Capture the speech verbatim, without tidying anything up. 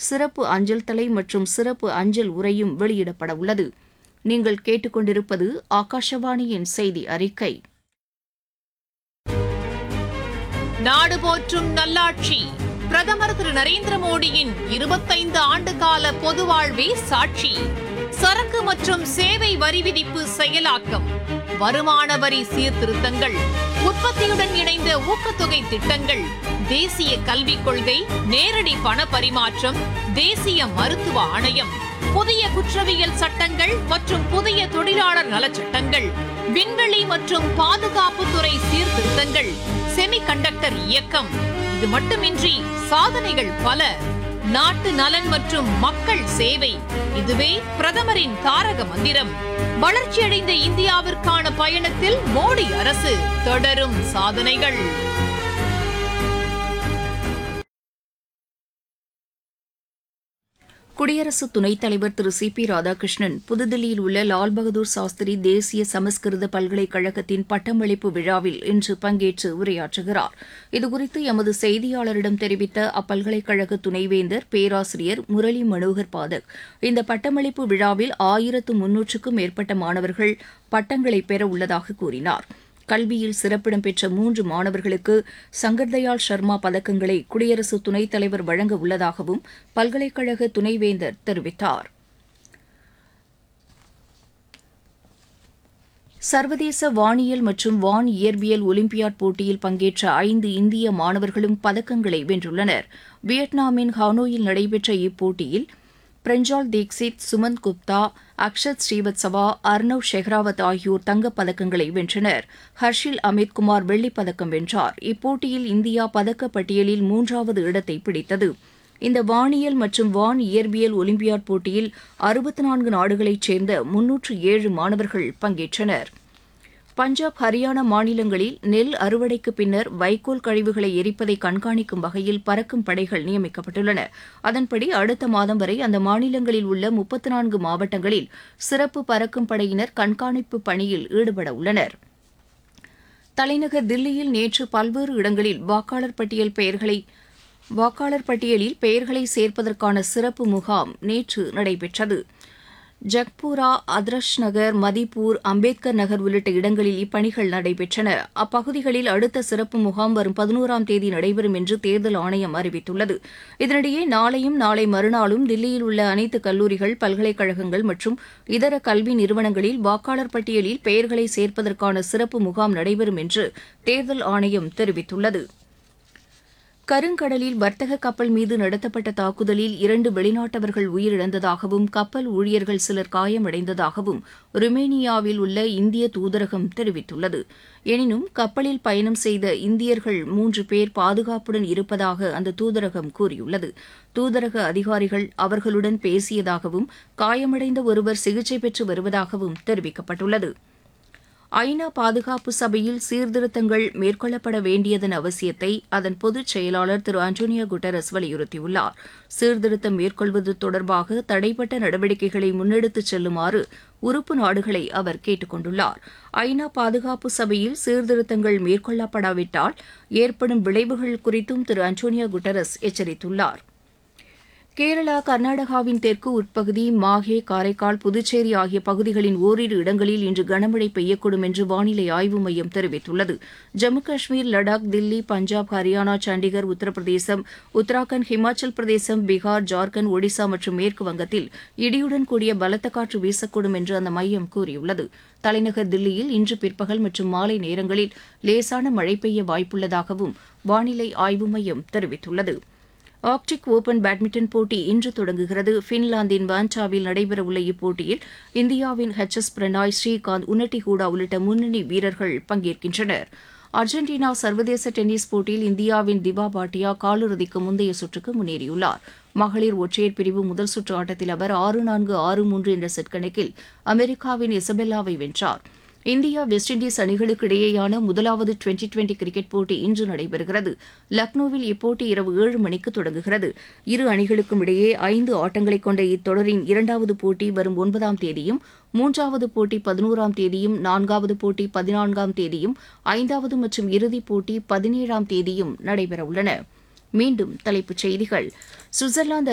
சிறப்பு அஞ்சல் தலை மற்றும் சிறப்பு அஞ்சல் உரையும் வெளியிடப்பட உள்ளது. நீங்கள் கேட்டுக்கொண்டிருப்பது ஆகாஷவாணியின் செய்தி அறிக்கை. நாடு போற்றும் நல்லாட்சி பிரதமர் திரு நரேந்திர மோடியின் இருபத்தைந்து ஆண்டு கால பொது வாழ்வே சாட்சி. சரக்கு மற்றும் சேவை வரி விதிப்பு செயலாக்கம், வருமான வரி சீர்திருத்தங்கள், உற்பத்தியுடன் இணைந்த ஊக்கத்தொகை திட்டங்கள், தேசிய கல்விக் கொள்கை, நேரடி பண பரிமாற்றம், தேசிய மருத்துவ ஆணையம், புதிய குற்றவியல் சட்டங்கள் மற்றும் புதிய தொழிலாளர் நலச்சட்டங்கள், விண்வெளி மற்றும் பாதுகாப்புத்துறை சீர்திருத்தங்கள், செமிகண்டக்டர் இயக்கம். இது மட்டுமின்றி சாதனைகள் பல. நாட்டு நலன் மற்றும் மக்கள் சேவை, இதுவே பிரதமரின் தாரக மந்திரம். வளர்ச்சியடைந்த இந்தியாவிற்கான பயணத்தில் மோடி அரசு தொடரும் சாதனைகள். குடியரசு துணைத் தலைவர் திரு சி பி ராதாகிருஷ்ணன் புதுதில்லியில் உள்ள லால் பகதூர் சாஸ்திரி தேசிய சமஸ்கிருத பல்கலைக்கழகத்தின் பட்டமளிப்பு விழாவில் இன்று பங்கேற்று உரையாற்றுகிறார். இதுகுறித்து எமது செய்தியாளரிடம் தெரிவித்த அப்பல்கலைக்கழக துணைவேந்தர் பேராசிரியர் முரளி மனோகர் பாதக், இந்த பட்டமளிப்பு விழாவில் ஆயிரத்து முன்னூற்றுக்கும் மேற்பட்ட மாணவர்கள் பட்டங்களை பெற உள்ளதாக கூறினார். கல்வியில் சிறப்பிடம் பெற்ற மூன்று மாணவர்களுக்கு சங்கர்தயாள் சர்மா பதக்கங்களை குடியரசு துணைத் தலைவர் வழங்க உள்ளதாகவும் பல்கலைக்கழக துணைவேந்தர் தெரிவித்தார். சர்வதேச வானியல் மற்றும் வான் இயற்பியல் ஒலிம்பியாட் போட்டியில் பங்கேற்ற ஐந்து இந்திய மாணவர்களும் பதக்கங்களை வென்றுள்ளனர். வியட்நாமின் ஹானோயில் நடைபெற்ற இப்போட்டியில் பிரஞ்சால் தீக்ஷித், சுமந்த் குப்தா, அக்ஷத் ஸ்ரீவத்சவா, அர்ணவ் ஷெஹ்ராவத் ஆகியோர் தங்கப் பதக்கங்களை வென்றனர். ஹர்ஷில் அமித் குமார் வெள்ளிப் பதக்கம் வென்றார். இப்போட்டியில் இந்தியா பதக்கப் பட்டியலில் மூன்றாவது இடத்தை பிடித்தது. இந்த வானியல் மற்றும் வான் இயற்பியல் ஒலிம்பியாட் போட்டியில் அறுபத்து நான்கு நாடுகளைச் சேர்ந்த முன்னூற்று ஏழு மாணவர்கள் பங்கேற்றனர். பஞ்சாப், ஹரியானா மாநிலங்களில் நெல் அறுவடைக்கு பின்னர் வைக்கோல் கழிவுகளை எரிப்பதை கண்காணிக்கும் வகையில் பறக்கும் படைகள் நியமிக்கப்பட்டுள்ளன. அதன்படி அடுத்த மாதம் வரை அந்த மாநிலங்களில் உள்ள முப்பத்து நான்கு மாவட்டங்களில் சிறப்பு பறக்கும் படையினர் கண்காணிப்பு பணியில் ஈடுபட உள்ளனர். தலைநகர் தில்லியில் நேற்று பல்வேறு இடங்களில் வாக்காளர் பட்டியல் பெயர்களை வாக்காளர் பட்டியலில் பெயர்களை சேர்ப்பதற்கான சிறப்பு முகாம் நேற்று நடைபெற்றது. ஜக்பூரா, அதர்ஷ் நகர், மதிப்பூர், அம்பேத்கர் நகர் உள்ளிட்ட இடங்களில் இப்பணிகள் நடைபெற்றன. அப்பகுதிகளில் அடுத்த சிறப்பு முகாம் வரும் பதினோராம் தேதி நடைபெறும் என்று தேர்தல் ஆணையம் அறிவித்துள்ளது. இதனிடையே நாளையும் நாளை மறுநாளும் தில்லியில் உள்ள அனைத்து கல்லூரிகள், பல்கலைக்கழகங்கள் மற்றும் இதர கல்வி நிறுவனங்களில் வாக்காளர் பட்டியலில் பெயர்களை சேர்ப்பதற்கான சிறப்பு முகாம் நடைபெறும் என்று தேர்தல் ஆணையம் தெரிவித்துள்ளது. கருங்கடலில் வர்த்தக கப்பல் மீது நடத்தப்பட்ட தாக்குதலில் இரண்டு வெளிநாட்டவர்கள் உயிரிழந்ததாகவும் கப்பல் ஊழியர்கள் சிலர் காயமடைந்ததாகவும் ருமேனியாவில் உள்ள இந்திய தூதரகம் தெரிவித்துள்ளது. எனினும் கப்பலில் பயணம் செய்த இந்தியர்கள் மூன்று பேர் பாதுகாப்புடன் இருப்பதாக அந்த தூதரகம் கூறியுள்ளது. தூதரக அதிகாரிகள் அவர்களுடன் பேசியதாகவும் காயமடைந்த ஒருவர் சிகிச்சை பெற்று வருவதாகவும் தெரிவிக்கப்பட்டுள்ளது. ஐநா பாதுகாப்பு சபையில் சீர்திருத்தங்கள் மேற்கொள்ளப்பட வேண்டியதன் அவசியத்தை அதன் பொதுச் செயலாளர் திரு அன்டோனியோ குட்டரஸ் வலியுறுத்தியுள்ளார். சீர்திருத்தம் மேற்கொள்வது தொடர்பாக தடைப்பட்ட நடவடிக்கைகளை முன்னெடுத்துச் செல்லுமாறு உறுப்பு நாடுகளை அவர் கேட்டுக் கொண்டுள்ளார். ஐநா பாதுகாப்பு சபையில் சீர்திருத்தங்கள் மேற்கொள்ளப்படாவிட்டால் ஏற்படும் விளைவுகள் குறித்தும் திரு அன்டோனியோ குட்டரஸ் எச்சரித்துள்ளார். கேரளா, கர்நாடகாவின் தெற்கு உட்பகுதி, மாஹே, காரைக்கால், புதுச்சேரி ஆகிய பகுதிகளின் ஓரிரு இடங்களில் இன்று கனமழை பெய்யக்கூடும் என்று வானிலை ஆய்வு மையம் தெரிவித்துள்ளது. ஜம்மு காஷ்மீர், லடாக், தில்லி, பஞ்சாப், ஹரியானா, சண்டிகர், உத்தரப்பிரதேசம், உத்தராகண்ட், ஹிமாச்சல் பிரதேசம், பீகார், ஜார்க்கண்ட், ஒடிசா மற்றும் மேற்கு வங்கத்தில் இடியுடன் கூடிய பலத்த காற்று வீசக்கூடும் என்று அந்த மையம் கூறியுள்ளது. தலைநகர் தில்லியில் இன்று பிற்பகல் மற்றும் மாலை நேரங்களில் லேசான மழை பெய்ய வாய்ப்புள்ளதாகவும் வானிலை ஆய்வு மையம் தெரிவித்துள்ளது. ஆர்க்டிக் ஓபன் பேட்மிண்டன் போட்டி இன்று தொடங்குகிறது. பின்லாந்தின் வான்டாவில் நடைபெறவுள்ள இப்போட்டியில் இந்தியாவின் ஹெச் எஸ் பிரணாய், ஸ்ரீகாந்த், உன்னட்டி ஹூடா உள்ளிட்ட முன்னணி வீரர்கள் பங்கேற்கின்றனர். அர்ஜென்டினா சர்வதேச டென்னிஸ் போட்டியில் இந்தியாவின் திபா பாட்டியா காலிறுதிக்கு முந்தைய சுற்றுக்கு முன்னேறியுள்ளார். மகளிர் ஒற்றையர் பிரிவு முதல் சுற்று ஆட்டத்தில் அவர் ஆறு நான்கு ஆறு மூன்று என்ற செட் கணக்கில் அமெரிக்காவின் இசபெல்லாவை வென்றார். இந்தியா வெஸ்ட் இண்டீஸ் அணிகளுக்கு இடையேயான முதலாவது டுவெண்டி டுவெண்டி கிரிக்கெட் போட்டி இன்று நடைபெறுகிறது. லக்னோவில் இப்போட்டி இரவு ஏழு மணிக்கு தொடங்குகிறது. இரு அணிகளுக்கும் இடையே ஐந்து ஆட்டங்களை கொண்ட இத்தொடரின் இரண்டாவது போட்டி வரும் ஒன்பதாம் தேதியும், மூன்றாவது போட்டி பதினோராம் தேதியும், நான்காவது போட்டி பதினான்காம் தேதியும், ஐந்தாவது மற்றும் இறுதிப் போட்டி பதினேழாம் தேதியும் நடைபெறவுள்ளன. மீண்டும் தலைப்புச் செய்திகள். சுவிட்சர்லாந்து